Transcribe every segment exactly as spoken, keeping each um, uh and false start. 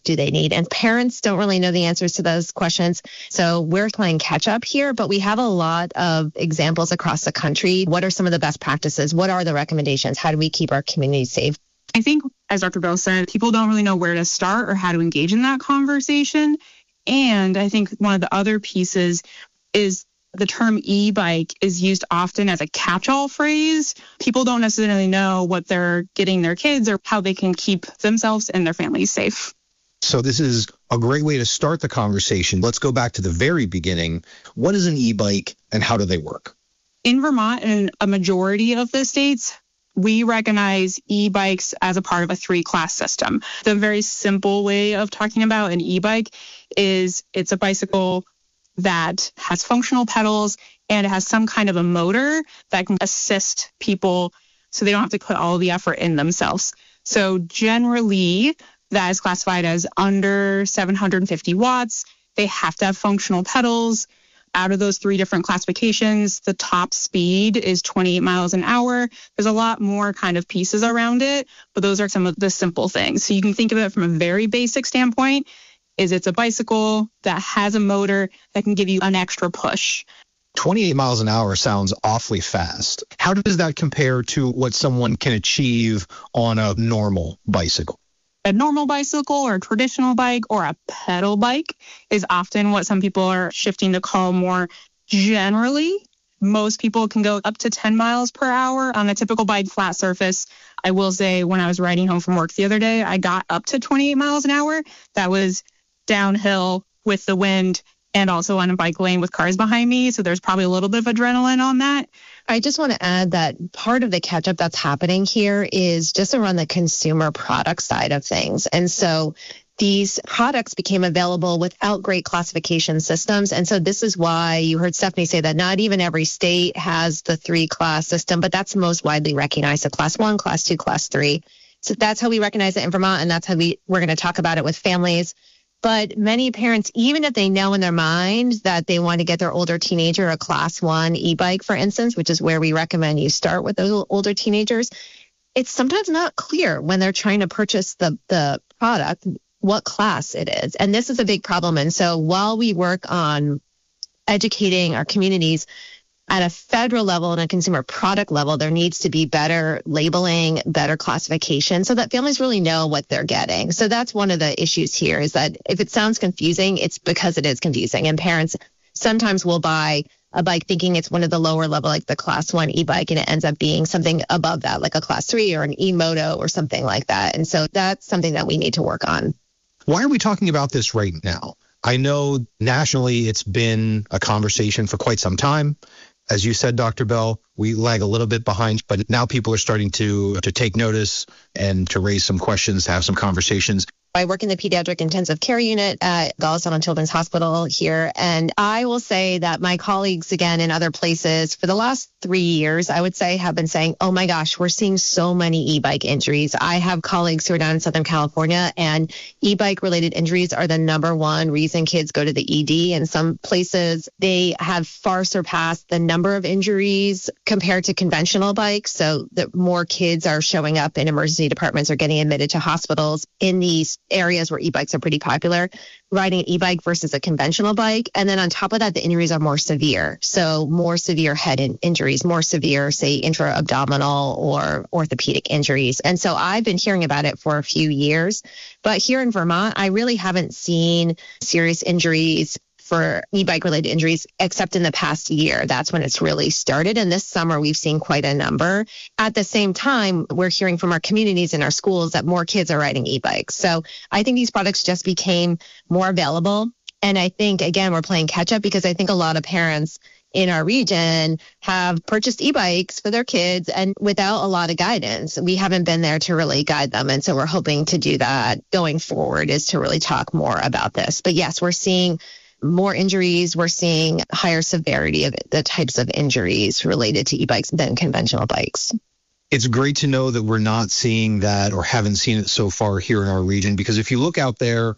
do they need? And parents don't really know the answers to those questions. So we're playing catch up here, but we have a lot of examples across the country. What are some of the best practices? What are the recommendations? How do we keep our community safe? I think, as Doctor Bell said, people don't really know where to start or how to engage in that conversation. And I think one of the other pieces is the term e-bike is used often as a catch-all phrase. People don't necessarily know what they're getting their kids or how they can keep themselves and their families safe. So this is a great way to start the conversation. Let's go back to the very beginning. What is an e-bike and how do they work? In Vermont and a majority of the states, we recognize e-bikes as a part of a three-class system. The very simple way of talking about an e-bike is it's a bicycle that has functional pedals and it has some kind of a motor that can assist people so they don't have to put all the effort in themselves. So generally, that is classified as under seven hundred fifty watts. They have to have functional pedals. Out of those three different classifications, the top speed is twenty-eight miles an hour. There's a lot more kind of pieces around it, but those are some of the simple things. So you can think of it from a very basic standpoint, is it's a bicycle that has a motor that can give you an extra push. twenty-eight miles an hour sounds awfully fast. How does that compare to what someone can achieve on a normal bicycle? A normal bicycle or a traditional bike or a pedal bike is often what some people are shifting to call more generally. Most people can go up to ten miles per hour on a typical bike flat surface. I will say when I was riding home from work the other day, I got up to twenty-eight miles an hour. That was downhill with the wind and also on a bike lane with cars behind me. So there's probably a little bit of adrenaline on that. I just want to add that part of the catch up that's happening here is just around the consumer product side of things. And so these products became available without great classification systems. And so this is why you heard Stephanie say that not even every state has the three class system, but that's most widely recognized. So class one, class two, class three. So that's how we recognize it in Vermont. And that's how we, we're going to talk about it with families. But many parents, even if they know in their mind that they want to get their older teenager a class one e-bike, for instance, which is where we recommend you start with those older teenagers, it's sometimes not clear when they're trying to purchase the, the product what class it is. And this is a big problem. And so while we work on educating our communities at a federal level and a consumer product level, there needs to be better labeling, better classification so that families really know what they're getting. So that's one of the issues here is that if it sounds confusing, it's because it is confusing. And parents sometimes will buy a bike thinking it's one of the lower level, like the class one e-bike, and it ends up being something above that, like a class three or an e-moto or something like that. And so that's something that we need to work on. Why are we talking about this right now? I know nationally it's been a conversation for quite some time. As you said, Doctor Bell, we lag a little bit behind, but now people are starting to to take notice and to raise some questions, to have some conversations. I work in the pediatric intensive care unit at Golisano Children's Hospital here. And I will say that my colleagues, again, in other places for the last three years, I would say have been saying, oh my gosh, we're seeing so many e-bike injuries. I have colleagues who are down in Southern California and e-bike related injuries are the number one reason kids go to the E D. In some places, they have far surpassed the number of injuries compared to conventional bikes. So that more kids are showing up in emergency departments or getting admitted to hospitals in these areas where e-bikes are pretty popular, riding an e-bike versus a conventional bike. And then on top of that, the injuries are more severe. So more severe head in- injuries, more severe, say, intra-abdominal or orthopedic injuries. And so I've been hearing about it for a few years. But here in Vermont, I really haven't seen serious injuries for e-bike related injuries, except in the past year. That's when it's really started. And this summer, we've seen quite a number. At the same time, we're hearing from our communities and our schools that more kids are riding e-bikes. So I think these products just became more available. And I think, again, we're playing catch up because I think a lot of parents in our region have purchased e-bikes for their kids and without a lot of guidance. We haven't been there to really guide them. And so we're hoping to do that going forward, is to really talk more about this. But yes, we're seeing more injuries. We're seeing higher severity of the types of injuries related to e-bikes than conventional bikes. It's great to know that we're not seeing that or haven't seen it so far here in our region, because if you look out there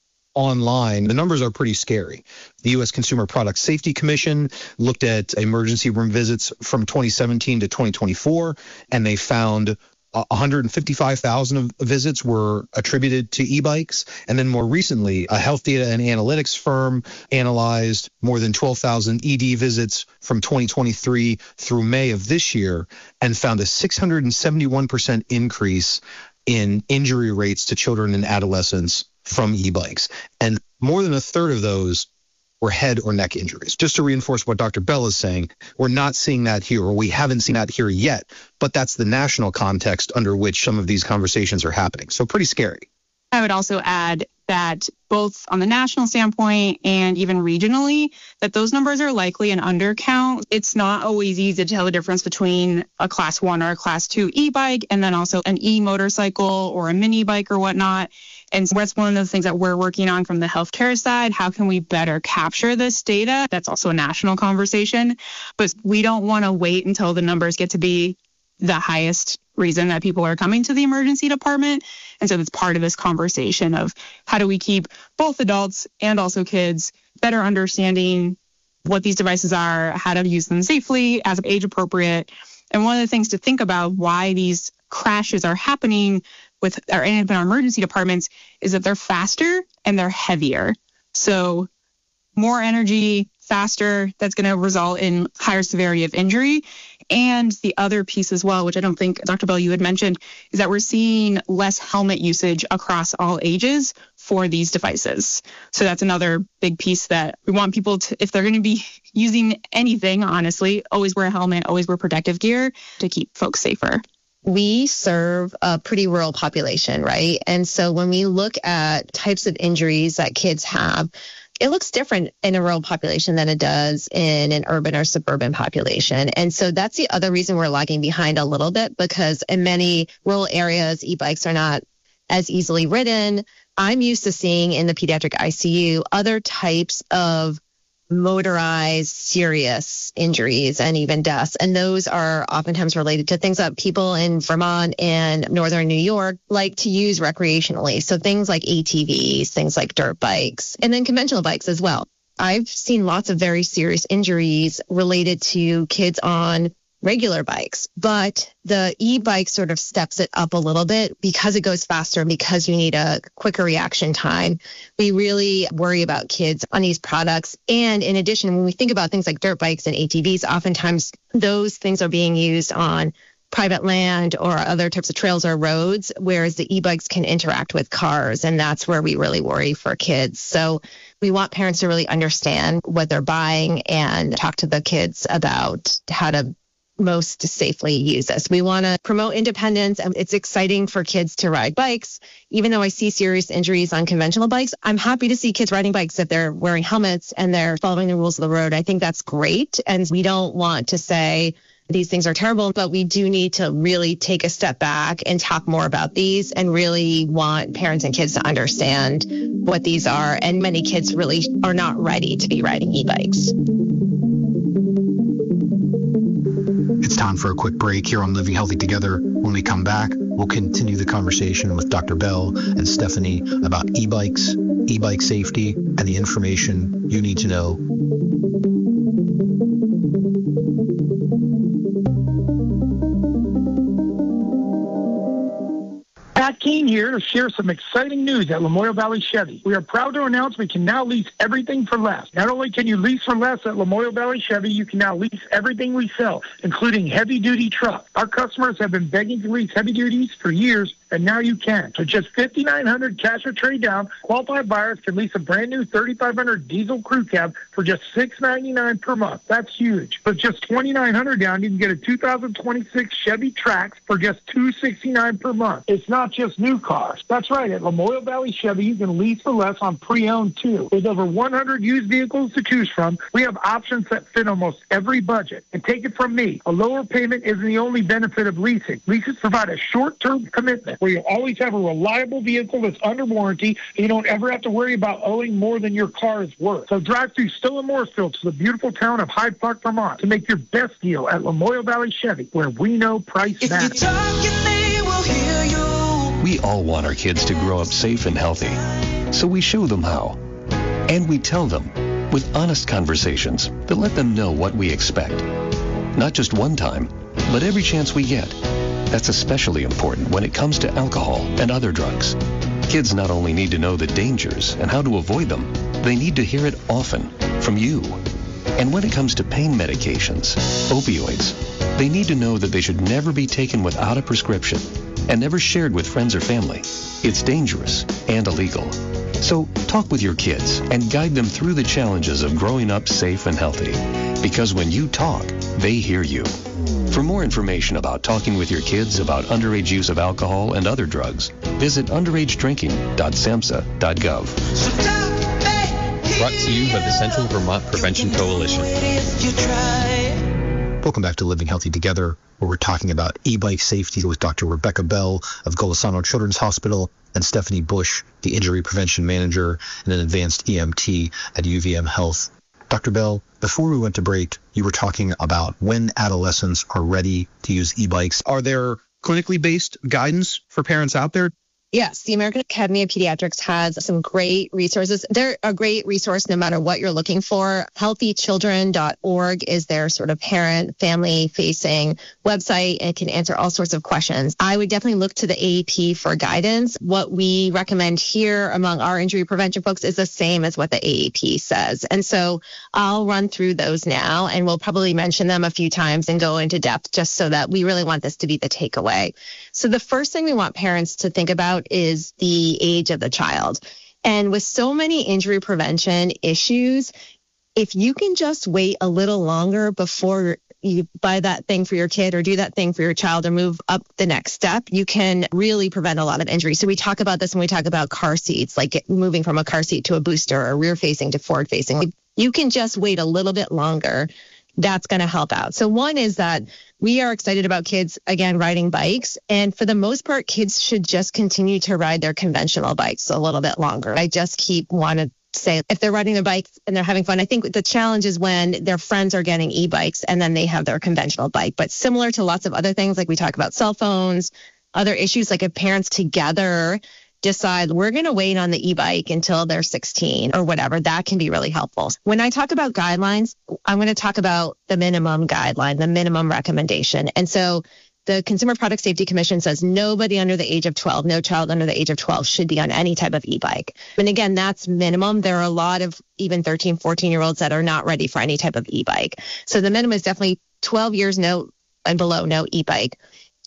online, the numbers are pretty scary. The U S Consumer Product Safety Commission looked at emergency room visits from twenty seventeen to twenty twenty-four, and they found one hundred fifty-five thousand of visits were attributed to e-bikes. And then more recently, a health data and analytics firm analyzed more than twelve thousand E D visits from twenty twenty-three through May of this year and found a six hundred seventy-one percent increase in injury rates to children and adolescents from e-bikes. And more than a third of those were head or neck injuries. Just to reinforce what Doctor Bell is saying, we're not seeing that here, or we haven't seen that here yet, but that's the national context under which some of these conversations are happening. So pretty scary. I would also add that both on the national standpoint and even regionally, that those numbers are likely an undercount. It's not always easy to tell the difference between a class one or a class two e-bike and then also an e-motorcycle or a mini bike or whatnot. And so that's one of the things that we're working on from the healthcare side. How can we better capture this data? That's also a national conversation, but we don't want to wait until the numbers get to be the highest reason that people are coming to the emergency department. And so that's part of this conversation of how do we keep both adults and also kids better understanding what these devices are, how to use them safely as age appropriate. And one of the things to think about why these crashes are happening with our, in our emergency departments is that they're faster and they're heavier. So more energy, faster, that's going to result in higher severity of injury. And the other piece as well, which I don't think, Doctor Bell, you had mentioned, is that we're seeing less helmet usage across all ages for these devices. So that's another big piece that we want people to, if they're going to be using anything, honestly, always wear a helmet, always wear protective gear to keep folks safer. We serve a pretty rural population, right? And so when we look at types of injuries that kids have, it looks different in a rural population than it does in an urban or suburban population. And so that's the other reason we're lagging behind a little bit, because in many rural areas, e-bikes are not as easily ridden. I'm used to seeing in the pediatric I C U other types of motorized serious injuries and even deaths. And those are oftentimes related to things that people in Vermont and northern New York like to use recreationally. So things like A T Vs, things like dirt bikes, and then conventional bikes as well. I've seen lots of very serious injuries related to kids on regular bikes, but the e-bike sort of steps it up a little bit because it goes faster and because you need a quicker reaction time. We really worry about kids on these products. And in addition, when we think about things like dirt bikes and A T Vs, oftentimes those things are being used on private land or other types of trails or roads, whereas the e-bikes can interact with cars. And that's where we really worry for kids. So we want parents to really understand what they're buying and talk to the kids about how to most safely use this. We want to promote independence, and it's exciting for kids to ride bikes. Even though I see serious injuries on conventional bikes, I'm happy to see kids riding bikes if they're wearing helmets and they're following the rules of the road. I think that's great. And we don't want to say these things are terrible, but we do need to really take a step back and talk more about these and really want parents and kids to understand what these are. And many kids really are not ready to be riding e-bikes. It's time for a quick break here on Living Healthy Together. When we come back, we'll continue the conversation with Doctor Bell and Stephanie about e-bikes, e-bike safety, and the information you need to know. Pat Keene here to share some exciting news at Lamoille Valley Chevy. We are proud to announce we can now lease everything for less. Not only can you lease for less at Lamoille Valley Chevy, you can now lease everything we sell, including heavy-duty trucks. Our customers have been begging to lease heavy duties for years, and now you can. For just five thousand nine hundred dollars cash or trade down, qualified buyers can lease a brand new three thousand five hundred dollars diesel crew cab for just six hundred ninety-nine dollars per month. That's huge. For just two thousand nine hundred dollars down, you can get a two thousand twenty-six Chevy Trax for just two hundred sixty-nine dollars per month. It's not just new cars. That's right. At Lamoille Valley Chevy, you can lease for less on pre-owned too. With over one hundred used vehicles to choose from, we have options that fit almost every budget. And take it from me, a lower payment isn't the only benefit of leasing. Leases provide a short-term commitment where you always have a reliable vehicle that's under warranty, and you don't ever have to worry about owing more than your car is worth. So drive through Stowe and Mooresville to the beautiful town of Hyde Park, Vermont to make your best deal at Lamoille Valley Chevy, where we know price if matters. You're talking, they will hear you. We all want our kids to grow up safe and healthy, so we show them how. And we tell them with honest conversations that let them know what we expect. Not just one time, but every chance we get. That's especially important when it comes to alcohol and other drugs. Kids not only need to know the dangers and how to avoid them, they need to hear it often from you. And when it comes to pain medications, opioids, they need to know that they should never be taken without a prescription and never shared with friends or family. It's dangerous and illegal. So talk with your kids and guide them through the challenges of growing up safe and healthy. Because when you talk, they hear you. For more information about talking with your kids about underage use of alcohol and other drugs, visit underage drinking dot samhsa dot gov. Brought to you by the Central Vermont Prevention Coalition. Welcome back to Living Healthy Together, where we're talking about e-bike safety with Doctor Rebecca Bell of Golisano Children's Hospital and Stephanie Bush, the Injury Prevention Manager and an Advanced E M T at U V M Health. Doctor Bell, before we went to break, you were talking about when adolescents are ready to use e-bikes. Are there clinically based guidance for parents out there? Yes, the American Academy of Pediatrics has some great resources. They're a great resource no matter what you're looking for. healthy children dot org is their sort of parent, family-facing website and can answer all sorts of questions. I would definitely look to the A A P for guidance. What we recommend here among our injury prevention folks is the same as what the A A P says. And so I'll run through those now, and we'll probably mention them a few times and go into depth just so that we really want this to be the takeaway. So the first thing we want parents to think about is the age of the child. And with so many injury prevention issues, if you can just wait a little longer before you buy that thing for your kid or do that thing for your child or move up the next step, you can really prevent a lot of injury. So we talk about this when we talk about car seats, like it, moving from a car seat to a booster or rear facing to forward facing. You can just wait a little bit longer. That's going to help out. So one is that we are excited about kids, again, riding bikes. And for the most part, kids should just continue to ride their conventional bikes a little bit longer. I just keep wanting to say, if they're riding their bikes and they're having fun, I think the challenge is when their friends are getting e-bikes and then they have their conventional bike. But similar to lots of other things, like we talk about cell phones, other issues, like if parents together decide we're going to wait on the e-bike until they're sixteen or whatever, that can be really helpful. When I talk about guidelines, I'm going to talk about the minimum guideline, the minimum recommendation. And so the Consumer Product Safety Commission says nobody under the age of twelve, no child under the age of twelve should be on any type of e-bike. And again, that's minimum. There are a lot of even thirteen, fourteen year olds that are not ready for any type of e-bike. So the minimum is definitely twelve years, no, and below, no e-bike.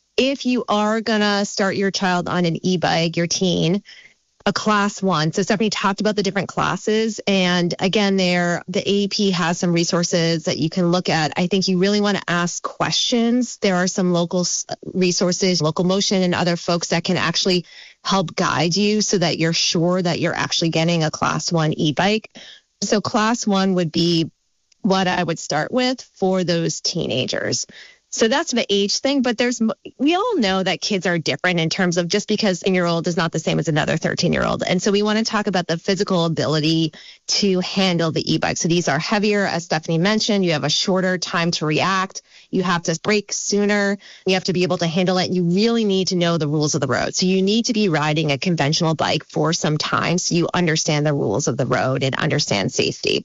If you are going to start your child on an e-bike, your teen, a class one. So Stephanie talked about the different classes. And again, there, the A A P has some resources that you can look at. I think you really want to ask questions. There are some local resources, Local Motion and other folks that can actually help guide you so that you're sure that you're actually getting a class one e-bike. So class one would be what I would start with for those teenagers. So that's the age thing, but there's, we all know that kids are different in terms of just because a ten-year-old is not the same as another thirteen-year-old. And so we want to talk about the physical ability to handle the e-bike. So these are heavier, as Stephanie mentioned. You have a shorter time to react. You have to brake sooner. You have to be able to handle it. You really need to know the rules of the road. So you need to be riding a conventional bike for some time so you understand the rules of the road and understand safety.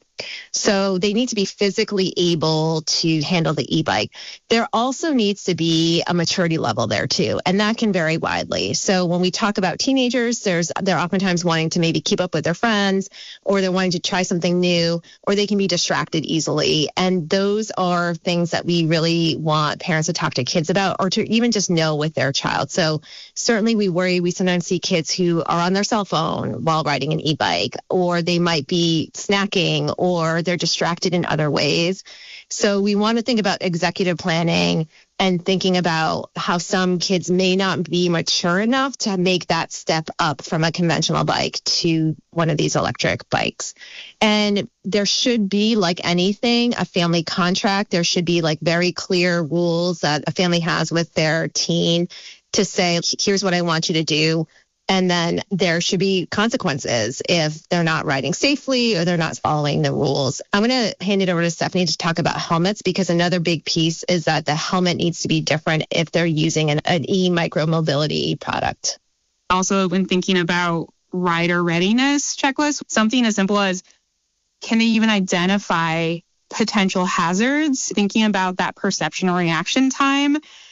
So they need to be physically able to handle the e-bike. There also needs to be a maturity level there too, and that can vary widely. So when we talk about teenagers, there's they're oftentimes wanting to maybe keep up with their friends, or they're wanting to try something new, or they can be distracted easily. And those are things that we really want parents to talk to kids about, or to even just know with their child. So certainly we worry, we sometimes see kids who are on their cell phone while riding an e-bike, or they might be snacking, or they're distracted in other ways. So we want to think about executive planning and thinking about how some kids may not be mature enough to make that step up from a conventional bike to one of these electric bikes. And there should be, like anything, a family contract. There should be like very clear rules that a family has with their teen to say, here's what I want you to do. And then there should be consequences if they're not riding safely or they're not following the rules. I'm going to hand it over to Stephanie to talk about helmets, because another big piece is that the helmet needs to be different if they're using an, an e-micromobility product. Also, when thinking about rider readiness checklist, something as simple as, can they even identify potential hazards? Thinking about that perception or reaction time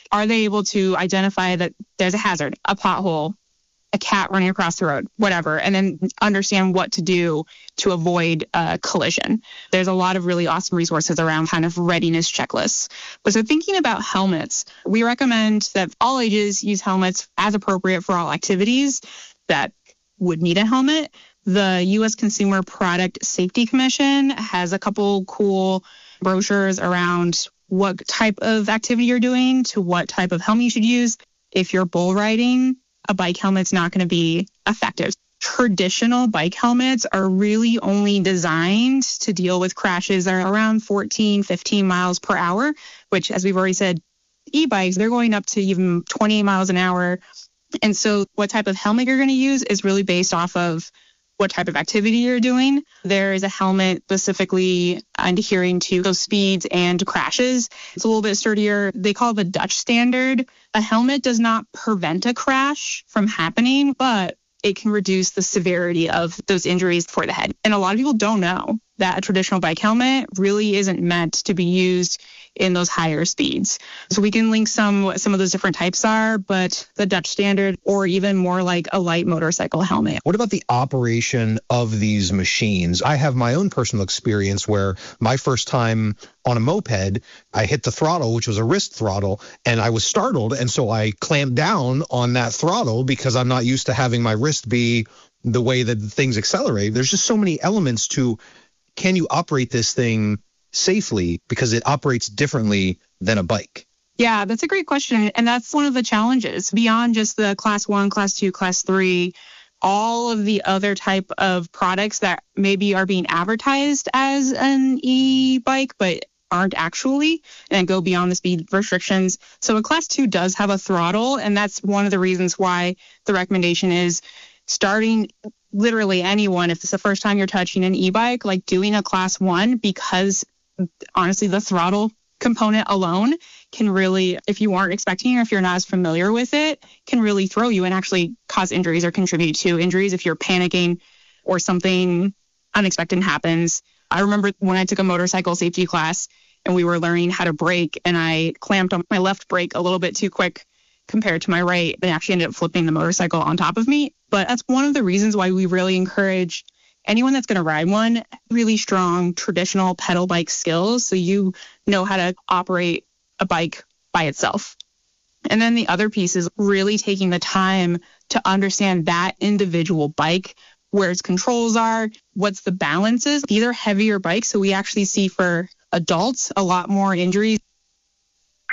Are they able to identify that there's a hazard, a pothole, a cat running across the road, whatever, and then understand what to do to avoid a collision? There's a lot of really awesome resources around kind of readiness checklists. But so thinking about helmets, we recommend that all ages use helmets as appropriate for all activities that would need a helmet. The U S Consumer Product Safety Commission has a couple cool brochures around what type of activity you're doing to what type of helmet you should use. If you're bull riding, a bike helmet's not going to be effective. Traditional bike helmets are really only designed to deal with crashes that are around fourteen, fifteen miles per hour, which, as we've already said, e-bikes, they're going up to even twenty miles an hour. And so what type of helmet you're going to use is really based off of what type of activity you're doing. There is a helmet specifically adhering to those speeds and crashes. It's a little bit sturdier. They call it the Dutch standard. A helmet does not prevent a crash from happening, but it can reduce the severity of those injuries for the head. And a lot of people don't know that a traditional bike helmet really isn't meant to be used in those higher speeds. So we can link some what some of those different types are, but the Dutch standard or even more like a light motorcycle helmet. What about the operation of these machines? I have my own personal experience where my first time on a moped, I hit the throttle, which was a wrist throttle, and I was startled. And so I clamped down on that throttle because I'm not used to having my wrist be the way that things accelerate. There's just so many elements to, can you operate this thing safely because it operates differently than a bike? Yeah, that's a great question. And that's one of the challenges beyond just the class one, class two, class three, all of the other type of products that maybe are being advertised as an e-bike, but aren't actually, and go beyond the speed restrictions. So a class two does have a throttle, and that's one of the reasons why the recommendation is starting literally anyone, if it's the first time you're touching an e-bike, like doing a class one, because honestly, the throttle component alone can really, if you aren't expecting or if you're not as familiar with it, can really throw you and actually cause injuries or contribute to injuries if you're panicking or something unexpected happens. I remember when I took a motorcycle safety class and we were learning how to brake, and I clamped on my left brake a little bit too quick compared to my right. They actually ended up flipping the motorcycle on top of me. But that's one of the reasons why we really encourage anyone that's going to ride one, really strong traditional pedal bike skills, so you know how to operate a bike by itself. And then the other piece is really taking the time to understand that individual bike, where its controls are, what's the balances. These are heavier bikes, so we actually see for adults a lot more injuries